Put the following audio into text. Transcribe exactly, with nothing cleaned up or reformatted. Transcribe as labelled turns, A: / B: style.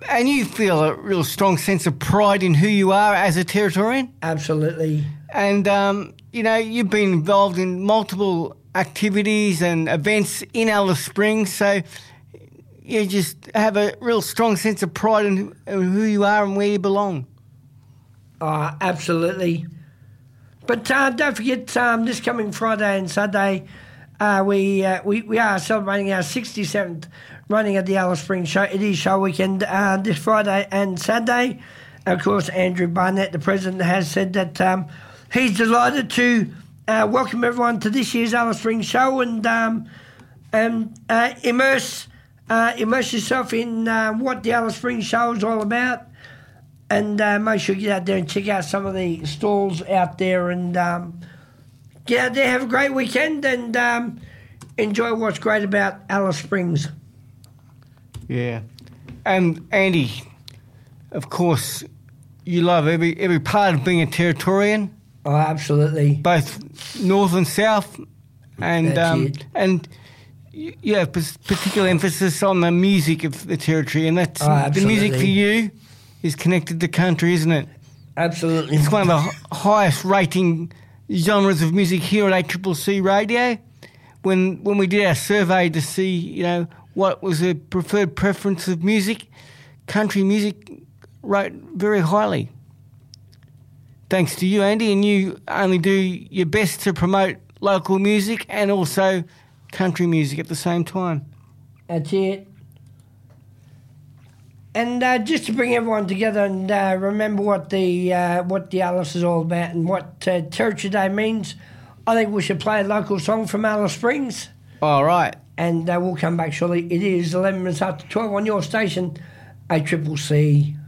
A: and you feel a real strong sense of pride in who you are as a Territorian.
B: Absolutely.
A: And, um, you know, you've been involved in multiple activities and events in Alice Springs, so you just have a real strong sense of pride in who you are and where you belong.
B: Oh, absolutely. But uh, don't forget, um, this coming Friday and Saturday, uh, we, uh, we we are celebrating our sixty-seventh running of the Alice Springs Show. It is show weekend uh, this Friday and Saturday. Of course, Andrew Barnett, the president, has said that um, he's delighted to uh, welcome everyone to this year's Alice Springs Show and um, and uh, immerse uh, immerse yourself in uh, what the Alice Springs Show is all about. And uh, make sure you get out there and check out some of the stalls out there and um, get out there, have a great weekend and um, enjoy what's great about Alice Springs.
A: Yeah. And Andy, of course, you love every every part of being a Territorian.
B: Oh, absolutely.
A: Both north and south. And
B: That's
A: um,
B: it.
A: and you you have particular emphasis on the music of the Territory, and that's
B: Oh,
A: the music for
B: absolutely.
A: you is connected to country, isn't it?
B: Absolutely.
A: It's one of the h- highest rating genres of music here at A C C C Radio. When when we did our survey to see, you know, what was the preferred preference of music, country music rate very highly. Thanks to you, Andy, and you only do your best to promote local music and also country music at the same time.
B: That's it. And uh, just to bring everyone together and uh, remember what the uh, what the Alice is all about and what uh, Territory Day means, I think we should play a local song from Alice Springs.
A: All right.
B: And uh, we'll come back shortly. It is eleven minutes after twelve on your station, A C C C